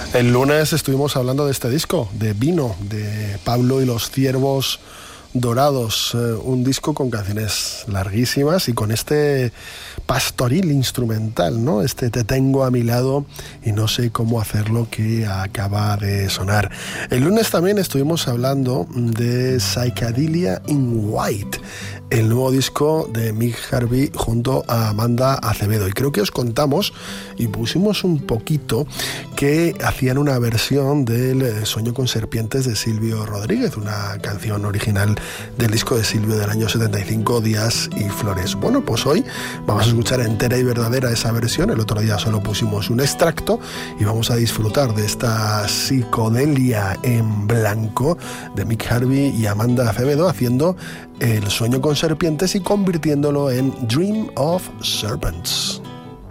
El lunes estuvimos hablando de este disco, de Vino, de Pablo y los Ciervos Dorados, un disco con canciones larguísimas y con este pastoril instrumental, ¿no? Este Te tengo a mi lado y no sé cómo hacerlo que acaba de sonar. El lunes también estuvimos hablando de Psychedelia in White, el nuevo disco de Mick Harvey junto a Amanda Acevedo. Y creo que os contamos y pusimos un poquito que hacían una versión del Sueño con Serpientes de Silvio Rodríguez, una canción original del disco de Silvio del año 75, Días y Flores. Bueno, pues hoy vamos a escuchar entera y verdadera esa versión. El otro día solo pusimos un extracto y vamos a disfrutar de esta psicodelia en blanco de Mick Harvey y Amanda Acevedo haciendo El Sueño con Serpientes y convirtiéndolo en Dream of Serpents.